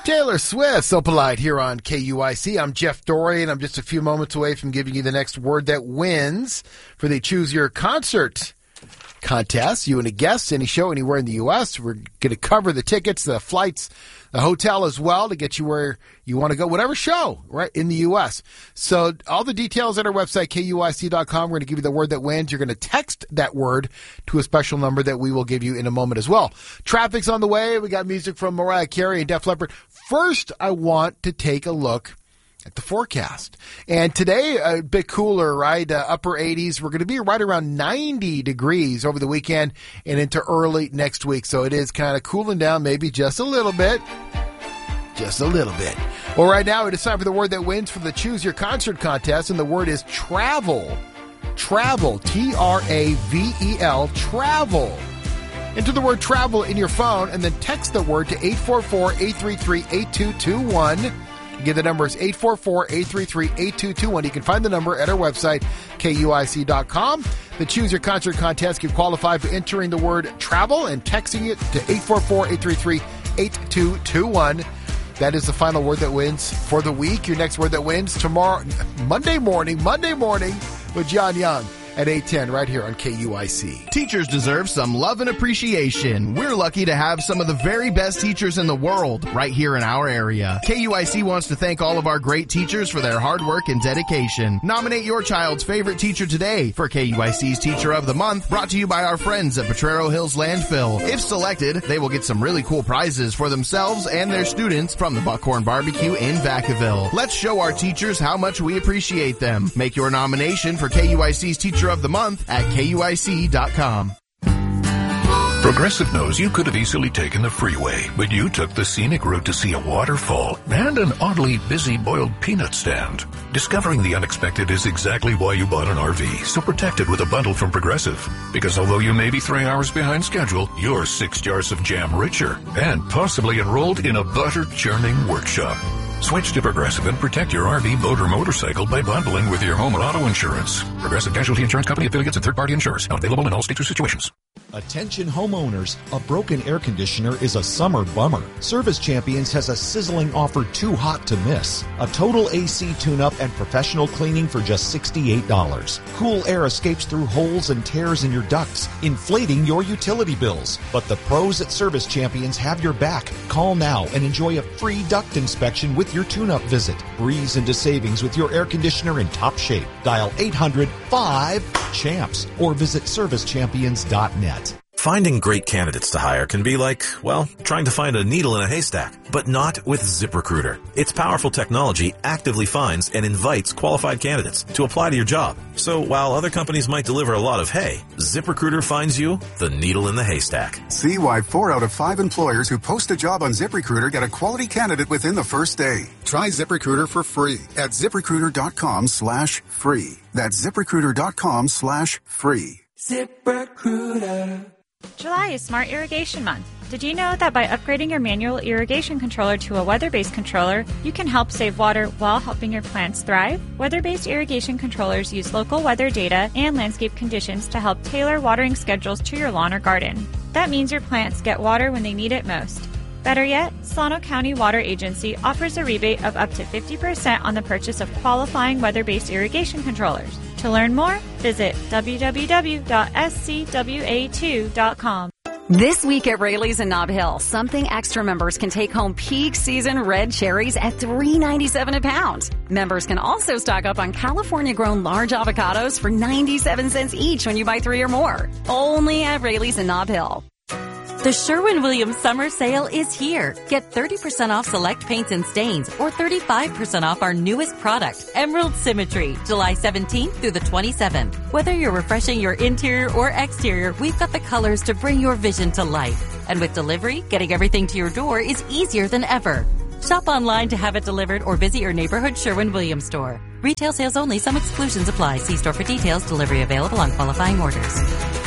Taylor Swift, So Polite here on KUIC. I'm Jeff Dorey, and I'm just a few moments away from giving you the next word that wins for the Choose Your Concert contest. You and a guest, any show, anywhere in the U.S. We're going to cover the tickets, the flights, the hotel as well to get you where you want to go, whatever show, right, in the U.S. So all the details at our website, KUIC.com. We're going to give you the word that wins. You're going to text that word to a special number that we will give you in a moment as well. Traffic's on the way. We got music from Mariah Carey and Def Leppard. First, I want to take a look at the forecast. And today, a bit cooler, right? Upper 80s. We're going to be right around 90 degrees over the weekend and into early next week. So it is kind of cooling down maybe just a little bit. Just a little bit. Well, right now, it is time for the word that wins for the Choose Your Concert contest. And the word is travel. Travel. T-R-A-V-E-L. Travel. Enter the word travel in your phone and then text the word to 844-833-8221. Again, the number is 844-833-8221. You can find the number at our website, KUIC.com. The Choose Your Concert contest can qualify for entering the word travel and texting it to 844-833-8221. That is the final word that wins for the week. Your next word that wins tomorrow, Monday morning with John Young at 8:10 right here on KUIC. Teachers deserve some love and appreciation. We're lucky to have some of the very best teachers in the world right here in our area. KUIC wants to thank all of our great teachers for their hard work and dedication. Nominate your child's favorite teacher today for KUIC's Teacher of the Month, brought to you by our friends at Potrero Hills Landfill. If selected, they will get some really cool prizes for themselves and their students from the Buckhorn Barbecue in Vacaville. Let's show our teachers how much we appreciate them. Make your nomination for KUIC's Teacher of the Month at KUIC.com. Progressive knows you could have easily taken the freeway, but you took the scenic route to see a waterfall and an oddly busy boiled peanut stand. Discovering the unexpected is exactly why you bought an RV, so protect it with a bundle from Progressive. Because although you may be 3 hours behind schedule, you're 6 jars of jam richer and possibly enrolled in a butter-churning workshop. Switch to Progressive and protect your RV, boat, or motorcycle by bundling with your home and auto insurance. Progressive Casualty Insurance Company, affiliates, and third-party insurers. Not available in all states or situations. Attention homeowners, a broken air conditioner is a summer bummer. Service Champions has a sizzling offer too hot to miss. A total AC tune-up and professional cleaning for just $68. Cool air escapes through holes and tears in your ducts, inflating your utility bills. But the pros at Service Champions have your back. Call now and enjoy a free duct inspection with your tune-up visit. Breeze into savings with your air conditioner in top shape. Dial 800-5-CHAMPS or visit servicechampions.net. Finding great candidates to hire can be like, well, trying to find a needle in a haystack, but not with ZipRecruiter. Its powerful technology actively finds and invites qualified candidates to apply to your job. So while other companies might deliver a lot of hay, ZipRecruiter finds you the needle in the haystack. See why 4 out of 5 employers who post a job on ZipRecruiter get a quality candidate within the first day. Try ZipRecruiter for free at ZipRecruiter.com/free. That's ZipRecruiter.com/free. ZipRecruiter. July is Smart Irrigation Month. Did you know that by upgrading your manual irrigation controller to a weather-based controller, you can help save water while helping your plants thrive? Weather-based irrigation controllers use local weather data and landscape conditions to help tailor watering schedules to your lawn or garden. That means your plants get water when they need it most. Better yet, Solano County Water Agency offers a rebate of up to 50% on the purchase of qualifying weather-based irrigation controllers. To learn more, visit www.scwa2.com. This week at Rayleigh's in Nob Hill, Something Extra members can take home peak season red cherries at $3.97 a pound. Members can also stock up on California-grown large avocados for 97 cents each when you buy 3 or more. Only at Rayleigh's in Nob Hill. The Sherwin-Williams Summer Sale is here. Get 30% off select paints and stains or 35% off our newest product, Emerald Symmetry, July 17th through the 27th. Whether you're refreshing your interior or exterior, we've got the colors to bring your vision to life. And with delivery, getting everything to your door is easier than ever. Shop online to have it delivered or visit your neighborhood Sherwin-Williams store. Retail sales only. Some exclusions apply. See store for details. Delivery available on qualifying orders.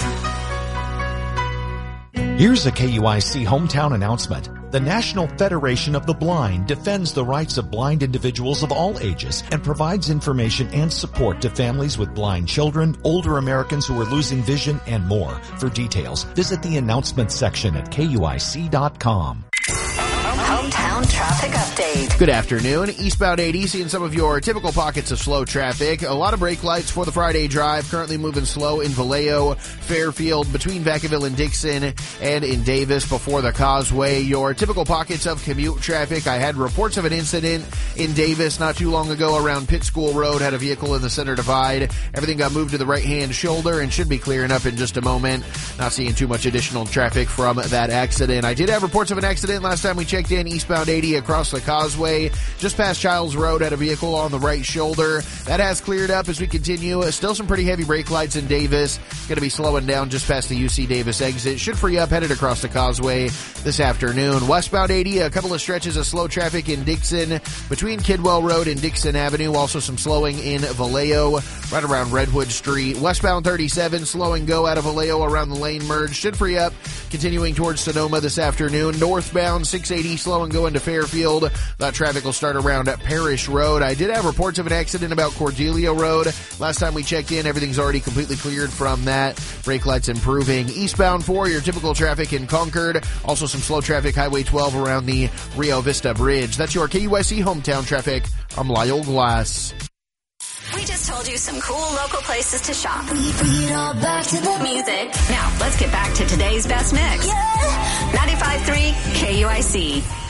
Here's a KUIC hometown announcement. The National Federation of the Blind defends the rights of blind individuals of all ages and provides information and support to families with blind children, older Americans who are losing vision, and more. For details, visit the announcements section at KUIC.com. Hometown traffic update. Good afternoon. Eastbound 80, seeing some of your typical pockets of slow traffic. A lot of brake lights for the Friday drive. Currently moving slow in Vallejo, Fairfield, between Vacaville and Dixon, and in Davis before the Causeway. Your typical pockets of commute traffic. I had reports of an incident in Davis not too long ago around Pitt School Road. Had a vehicle in the center divide. Everything got moved to the right-hand shoulder and should be clearing up in just a moment. Not seeing too much additional traffic from that accident. I did have reports of an accident last time we checked in. Eastbound 80 across the Causeway, just past Childs Road, had a vehicle on the right shoulder. That has cleared up as we continue. Still some pretty heavy brake lights in Davis. Going to be slowing down just past the UC Davis exit. Should free up headed across the Causeway this afternoon. Westbound 80, a couple of stretches of slow traffic in Dixon between Kidwell Road and Dixon Avenue. Also some slowing in Vallejo right around Redwood Street. Westbound 37, slow and go out of Vallejo around the lane merge. Should free up continuing towards Sonoma this afternoon. Northbound 680, slow and go into Fairfield. That traffic will start around at Parish Road. I did have reports of an accident about Cordelia Road. Last time we checked in, everything's already completely cleared from that. Brake lights improving. Eastbound 4, your typical traffic in Concord. Also some slow traffic, Highway 12 around the Rio Vista Bridge. That's your KUIC hometown traffic. I'm Lyle Glass. We just told you some cool local places to shop. We bring it all back to the music. Now, let's get back to today's best mix. 95.3 KUIC.